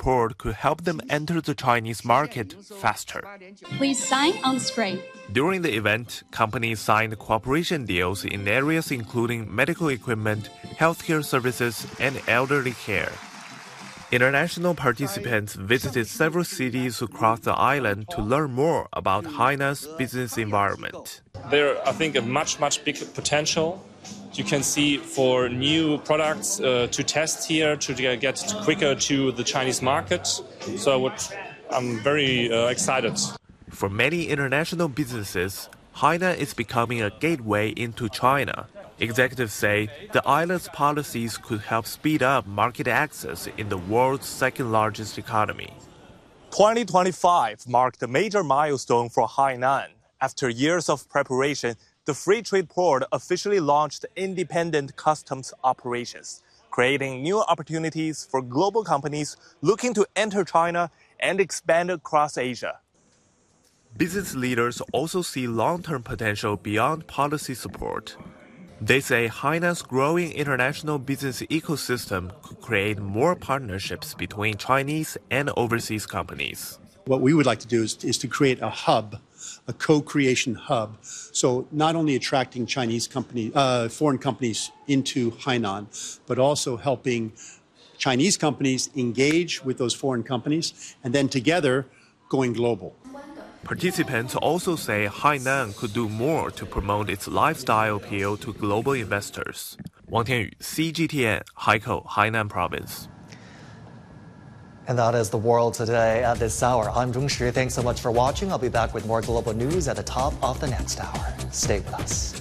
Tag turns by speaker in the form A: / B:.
A: port could help them enter the Chinese market faster.
B: Please sign on the screen.
A: During the event, companies signed cooperation deals in areas including medical equipment, healthcare services, and elderly care. International participants visited several cities across the island to learn more about Hainan's business environment.
C: There, I think, a much bigger potential. You can see for new products to test here, to get quicker to the Chinese market. So I'm very excited.
A: For many international businesses, Hainan is becoming a gateway into China. Executives say the island's policies could help speed up market access in the world's second-largest economy. 2025 marked a major milestone for Hainan. After years of preparation, the Free Trade Port officially launched independent customs operations, creating new opportunities for global companies looking to enter China and expand across Asia. Business leaders also see long-term potential beyond policy support. They say Hainan's growing international business ecosystem could create more partnerships between Chinese and overseas companies.
D: What we would like to do is to create a hub, a co-creation hub, so not only attracting Chinese companies, foreign companies into Hainan, but also helping Chinese companies engage with those foreign companies, and then together going global.
A: Participants also say Hainan could do more to promote its lifestyle appeal to global investors. Wang Tianyu, CGTN, Haikou, Hainan Province.
E: And that is the world today at this hour. I'm Zhong Shi. Thanks so much for watching. I'll be back with more global news at the top of the next hour. Stay with us.